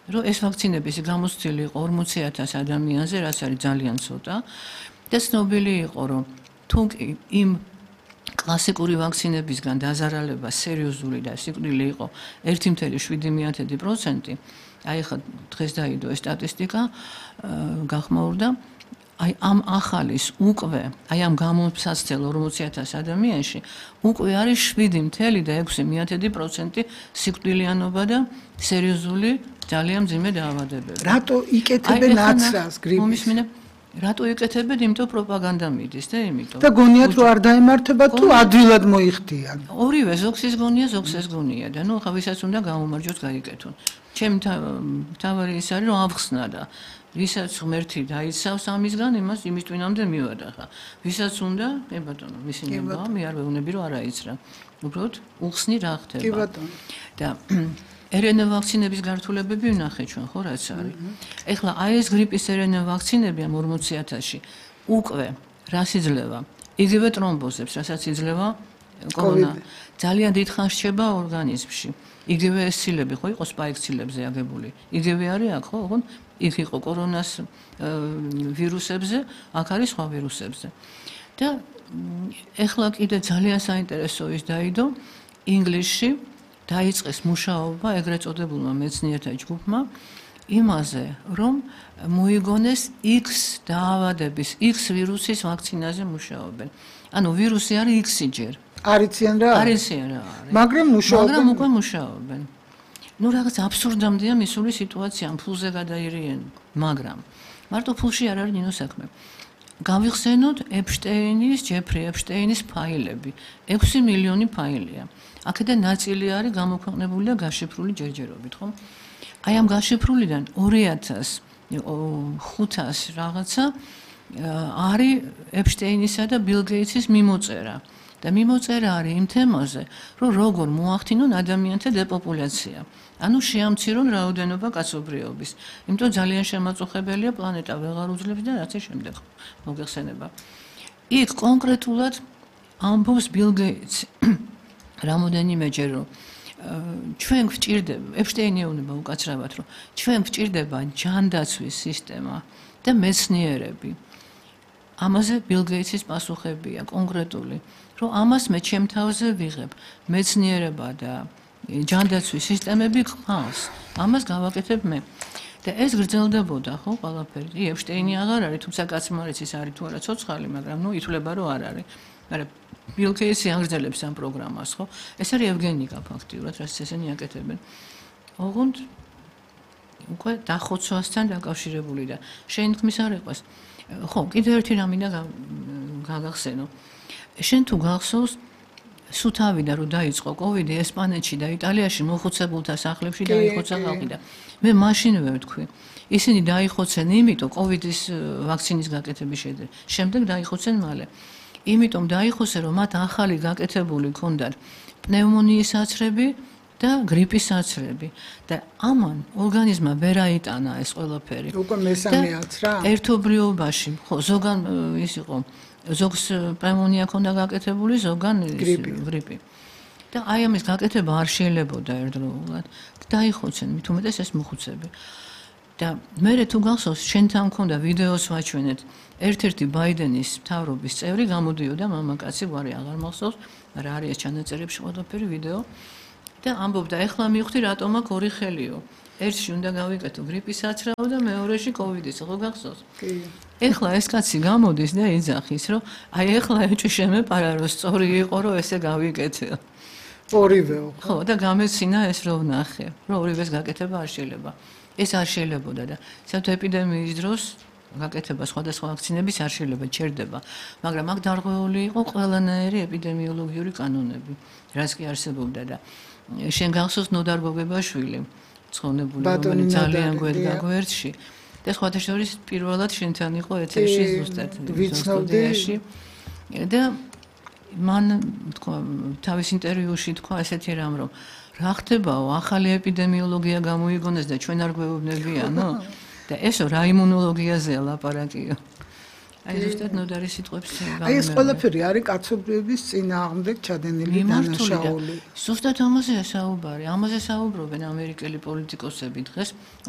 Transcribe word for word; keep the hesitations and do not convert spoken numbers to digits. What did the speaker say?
რომ ეს ვაქცინების გამოცდილი იყო ორმოცი ათას ადამიანზე, რაც არის ძალიან ცოტა. და ცნობილი იყო, რომ თუ იმ კლასიკური ვაქცინებისგან დაზარალება სერიოზული და სიკვდილი იყო ერთი ათეული შვიდი პროცენტი. აი ხა დღეს დაიდო ეს სტატისტიკა გახმაურდა. აი ამ ახალის უკვე, აი ამ გამოსაცდელ ორმოცი ათას ადამიანში უკვე არის შვიდი ათეული ექვსი პროცენტი სიკვდილიანობა და სერიოზული ძალიან მძიმე დაავადებები. რატო იკეთებენ აცრას გრიპის? რატო იკეთებენ? იმიტომ პროპაგანდა მიდის და იმიტომ. და გონიათ რომ არ დაემართება თუ ადვილად მოიხდიან. ორივე ზოგს ის გონია, ზოგს ეს გონია და ნუ ხა ვისაც უნდა გამომარჯვოს გაიკეთონ. ჩემი თავარი ის არის რომ ავხსნა და ვისაც ღმერთი დაიცავს ამისგან, იმას იმის ტვინამდე მივადახა. ვისაც უნდა, ე ბატონო, მისი ნება, მე არ ვეუბნები რომ არა იცრა. უბრალოდ უხსნი რა ხდება. კი ბატონო. და er en a ვაქცინების გართულებები ვნახე ჩვენ, ხო, რაც არის. ეხლა აი ეს გრიპის er en a ვაქცინები ამ ორმოცი ათასში უკვე რას იძლევა? იგივე ტრომბოზებს, რასაც იძლევა კორონა. ძალიან დიდ ხანს რჩება ორგანიზმში. იგივე ეს ცილები ხო იყო სპაიკ ცილებზე აგებული. იგივე არის აქ, ხო, ოღონდ იქ იყო კორონას ვირუსებზე, აქ არის სხვა ვირუსებზე. და ეხლა კიდე ძალიან საინტერესო ის დაიდო ინგლისში დაიწყეს მუშაობა ეგრეთ წოდებულმა მეცნიერთა ჯგუფმა იმაზე, რომ მოიგონეს X დაავადების, X ვირუსის ვაქცინაზე მუშაობენ. ანუ ვირუსი არის X ჯერ. არიციან რა? არიციან რა არის. მაგრამ მუშაობენ. მაგრამ უკვე მუშაობენ. ნუ რაღაც აბსურდამდეა მისული სიტუაცია, ფულზე გადაირიენ, მაგრამ მარტო ფულში არ არის ნინო საქმე. გავიხსენოთ ეპშტეინის, ჯეფრი ეპშტეინის ფაილები. ექვსი მილიონი ფაილია. აქედან ნაწილი არის გამოქვეყნებული და გაშიფრული ჯერჯერობით, ხო? აი ამ გაშიფრულიდან ორი ათას ხუთას რაღაცა არის ეპშტეინისა და ბილ გეიტსის მიმოწერა. და მიმოწერა არის იმ თემაზე, რომ როგორ მოახდინონ ადამიანთა დეპოპულაცია. ანუ შეამცირონ რაოდენობა კაცობრიობის. იმიტომ ძალიან შემაწუხებელია პლანეტა ვეღარ უძლებს და რაც შემდეგ მოგეხსენება. იქ კონკრეტულად ამბობს ბილ გეიტსი რამოდენიმეჯერ რომ ჩვენ გვჭირდება, ეპშტეინი ეუბნება უკაცრავად, რომ ჩვენ გვჭირდება ჯანდაცვის სისტემა და მეცნიერები. ამაზე ბილ გეიტსის პასუხებია კონკრეტული, რომ ამას მე ჩემ თავზე ვიღებ. მეცნიერება და ჯანდაცვის სისტემები ყავს. ამას გავაკეთებ მე. და ეს გრძელდებოდა, ხო, ყველაფერი. ეპშტეინი აღარ არის, თუმცა კაცმარიც ის არის თუ არა ცოცხალი, მაგრამ ნუ ითვლება რომ არ არის. მაგრამ ბილ გეიტსი აგრძელებს ამ პროგრამას, ხო? ეს არის ევგენიკა ფაქტიურად, რაც ესენი აკეთებენ. ოღონდ უკვე დახოცვასთან დაკავშირებული და შენ თქმის არ იყოს. ხო, კიდევ ერთი რამე და გაგახსენო. შენ თუ გახსოვს სულ თავიდან რომ დაიწყო კოვიდი ესპანეთში და იტალიაში მოხუცებულთა სახლებში დაიხოცა ხალხი და მე მაშინვე ვთქვი ისინი დაიხოცენ იმიტომ კოვიდის ვაქცინის გაკეთების შემდეგ დაიხოცენ მალე იმიტომ დაიხოცენ რომ მათ ახალი გაკეთებული ჰქონდათ პნევმონიის აცრები და გრიპის აცრები და ამან ორგანიზმმა ვერ აიტანა ეს ყველაფერი უკვე მესამე აცრა ერთობლიობაში ხო ზოგან ის იყო ზოგს პნევმონია ჰქონდა გაკეთებული, ზოგან გრიპი. და აი ამის გაკეთება არ შეიძლებოდა ერთდროულად. დაიხოცენ, მით უმეტეს ეს მოხუცები. და მე თუ გახსოვს, შენთან მქონდა ვიდეოს ვაჩვენეთ. ერთ-ერთი ბაიდენის მთავრობის წევრი გამოდიოდა მამაკაცი, გვარი აღარ მახსოვს, მაგრამ არის ეს ჩანაწერებში ყველაფერი ვიდეო. და ამბობდა, ეხლა მივხვდი რატომ აქ ორი ხელიო. ერთში უნდა გავიკეთო გრიპის აცრაო და მეორეში კოვიდის, ხო გახსოვს? კი. ეხლა ეს კაცი გამოდის და იძახის, რომ აი ეხლა ეჭვი შემეპარა, რომ სწორი იყო, რომ ესე გავიკეთე. ორივეო. ხო, და გამეცინა ეს რო ვნახე, რომ ორივეს გაკეთება არ შეიძლება. ეს არ შეიძლებოდა და საერთოდ ეპიდემიის დროს გაკეთება სხვადასხვა ვაქცინების არ შეიძლება, ჩერდება, მაგრამ აქ დარღვეული იყო ყველანაირი ეპიდემიოლოგიური კანონები, რაც კი არსებობდა და შენ გახსოვს ნოდარ გოგებაშვილი, ცხონებული, რომელიც ძალიან გვედგა გვერდში. და სხვათა შორის პირველად შენთან იყო ეთერში ზუსტად სტუდიაში და მან თქვა თავის ინტერვიუში თქვა ესეთი რამ რომ რა ხდებაო ახალი ეპიდემიოლოგია გამოიგონეს და ჩვენ არ გვეუბნებიანო და ესო რა იმუნოლოგიაზეა ლაპარაკიო აი ზუსტად ნოდარი სიტყვებს გამიმეორე აი ეს ყველაფერი არის კაცობრიობის წინააღმდეგ ჩადენილი დანაშაული ზუსტად ამაზე საუბარი ამაზე საუბრობენ ამერიკელი პოლიტიკოსები დღეს